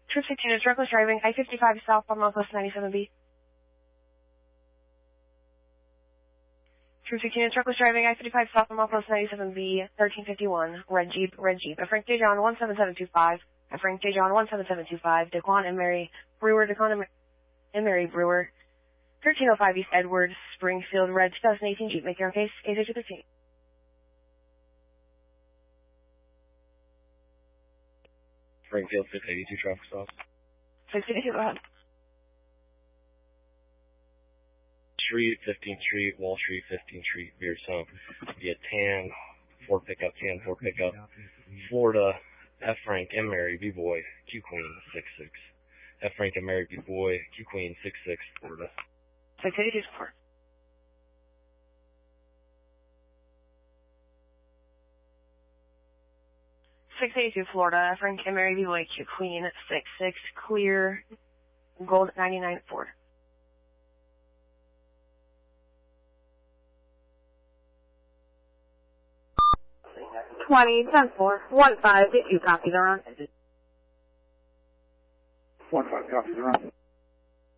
Troop 16 is reckless driving, I-55 south on Northwest 97B. Troop 16 is reckless driving, I-55 south on Northwest 97B, 1351, red Jeep. Frank J. John 17725, Frank J. John 17725, Daquan and Mary Brewer, 1305 East Edwards, Springfield, red 2018 Jeep, make your own case, case 813. Springfield 682 traffic stop. 682, go ahead. Street, 15th Street, Wall Street, 15th Street, Beardstone, via tan, Ford pickup, Florida, F. Frank and Mary, B-Boy, Q Queen, 66. F. Frank and Mary, B-Boy, Q Queen, 66, Florida. 682 support. Florida, Frank and Mary, B-Boy, Q Queen, 66, clear, gold 99 Ford. 20, 10-4, 1-5, did you copy the run? 1-5, copy the run.